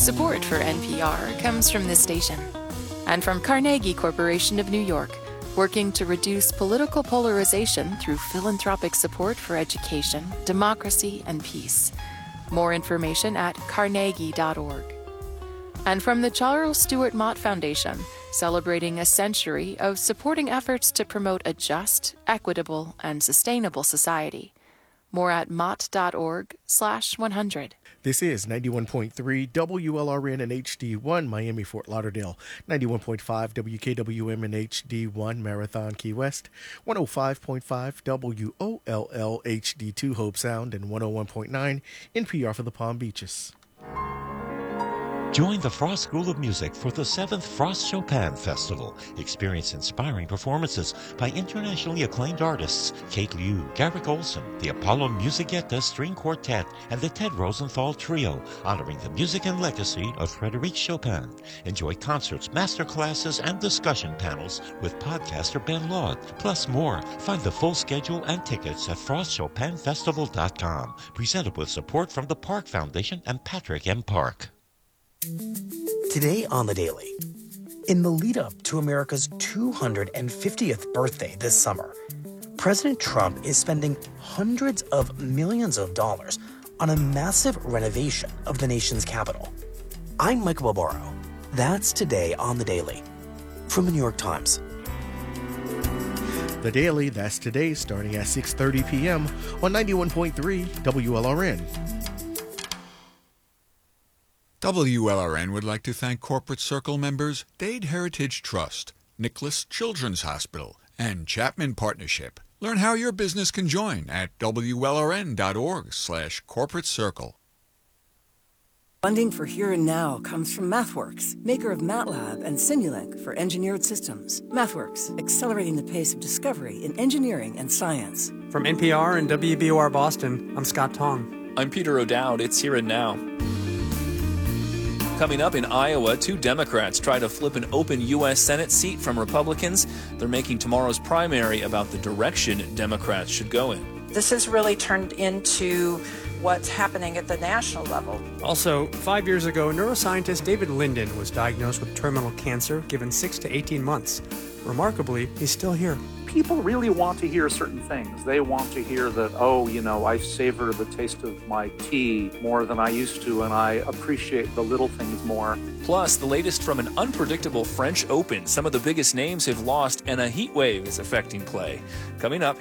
Support for NPR comes from this station and from Carnegie Corporation of New York, working to reduce political polarization through philanthropic support for education, democracy, and peace. More information at carnegie.org. And from the Charles Stewart Mott Foundation, celebrating a century of supporting efforts to promote a just, equitable, and sustainable society. More at mott.org/100. This is 91.3 WLRN and HD1 Miami, Fort Lauderdale, 91.5 WKWM and HD1 Marathon, Key West, 105.5 WOLL HD2 Hope Sound, and 101.9 NPR for the Palm Beaches. Join the Frost School of Music for the 7th Frost Chopin Festival. Experience inspiring performances by internationally acclaimed artists Kate Liu, Garrick Olson, the Apollo Musichetta String Quartet, and the Ted Rosenthal Trio, honoring the music and legacy of Frédéric Chopin. Enjoy concerts, masterclasses, and discussion panels with podcaster Ben Laud, plus more. Find the full schedule and tickets at frostchopinfestival.com. Presented with support from the Park Foundation and Patrick M. Park. Today on The Daily, in the lead-up to America's 250th birthday this summer, President Trump is spending hundreds of millions of dollars on a massive renovation of the nation's capital. I'm Michael Barbaro. That's today on The Daily, from the New York Times. The Daily, that's today, starting at 6:30 p.m. on 91.3 WLRN. WLRN would like to thank Corporate Circle members Dade Heritage Trust, Nicholas Children's Hospital, and Chapman Partnership. Learn how your business can join at WLRN.org/corporate circle. Funding for Here and Now comes from MathWorks, maker of MATLAB and Simulink for engineered systems. MathWorks, accelerating the pace of discovery in engineering and science. From NPR and WBOR Boston, I'm Scott Tong. I'm Peter O'Dowd. It's Here and Now. Coming up in Iowa, 2 Democrats try to flip an open U.S. Senate seat from Republicans. They're making tomorrow's primary about the direction Democrats should go in. This has really turned into what's happening at the national level. Also, 5 years ago, neuroscientist David Linden was diagnosed with terminal cancer, given 6 to 18 months. Remarkably, he's still here. People really want to hear certain things. They want to hear that, I savor the taste of my tea more than I used to, and I appreciate the little things more. Plus, the latest from an unpredictable French Open. Some of the biggest names have lost, and a heat wave is affecting play. Coming up